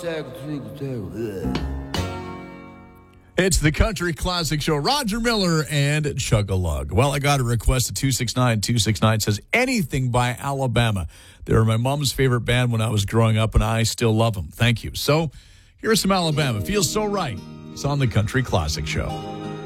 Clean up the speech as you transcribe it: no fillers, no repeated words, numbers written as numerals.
It's the Country Classic Show. Roger Miller and Chug-a-Lug. Well, I got a request at 269. Says anything by Alabama. They were my mom's favorite band when I was growing up, and I still love them. Thank you. So here's some Alabama. Feels so right. It's on the Country Classic Show.